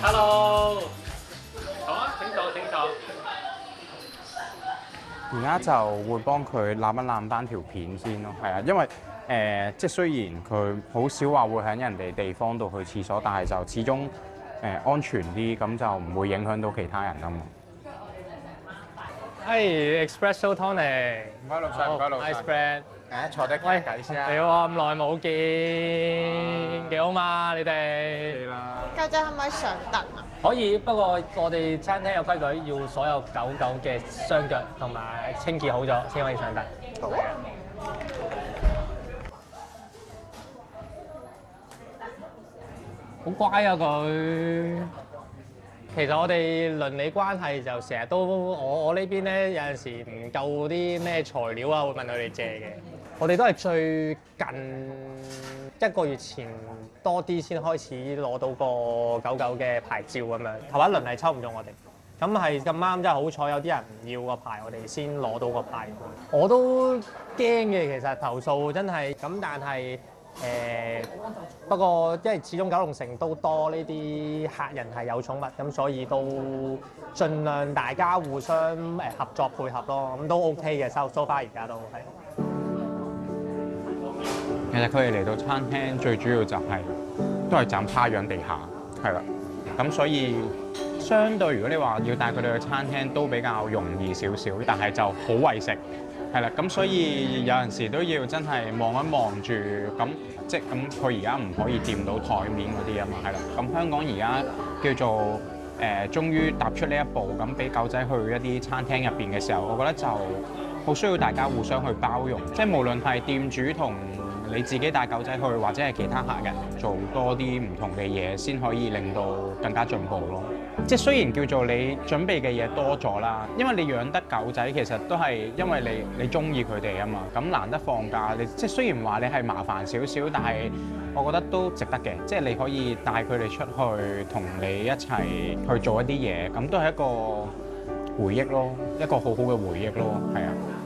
Hello，好啊，請坐請坐。 而家就會幫佢攬一攬翻條片先咯，係啊，因為即係雖然佢好少話會喺人哋地方度去廁所，但係就始終安全啲，咁就唔會影響到其他人啊嘛。 Espresso tonic。 唔該老細，唔該老細。 Ice bread。 坐低傾偈先啊。 你好，咁耐冇見，幾好嘛？你哋啦。 狗仔可唔可以上凳啊？ 可以，不過我哋餐廳有規矩，要所有狗嘅雙腳同埋清潔好咗先可以上凳。 好啊。 好乖啊佢。其實我哋鄰里關係就成日都我呢邊咧有陣時唔夠啲咩材料啊，會問佢哋借嘅。我哋都係最近1個月前多啲先開始攞到個狗嘅牌照咁樣，頭一輪係抽唔中我哋。咁係咁啱，真係好彩有啲人唔要個牌，我哋先攞到個牌。我都驚嘅，其實投訴真係咁，但係不過因為始終九龍城都多呢啲客人係有寵物，咁所以都盡量大家互相合作配合咯，咁都 OK 嘅。so far 而家都係。 其實佢哋嚟到餐廳最主要就係、都係斬趴樣地下，係啦。咁所以相對如果你話要帶佢哋去餐廳都比較容易少少，但係就好為食，係啦。咁所以有陣時都要真係望一望住，咁即係咁佢而家唔可以掂到台面嗰啲啊嘛，係啦。咁香港而家叫做終於踏出呢一步，咁俾狗仔去一啲餐廳入邊嘅時候，我覺得就好需要大家互相去包容，即係無論係店主同你自己帶狗仔去，或者係其他客人做多啲唔同嘅嘢，先可以令到更加進步咯。即係雖然叫做你準備嘅嘢多咗啦，因為你養得狗仔其實都係因為你中意佢哋啊嘛。咁難得放假，你即係雖然話你係麻煩少少，但係我覺得都值得嘅。即係你可以帶佢哋出去，同你一齊去做一啲嘢，咁都係一個回憶咯，一個好好嘅回憶咯，係啊。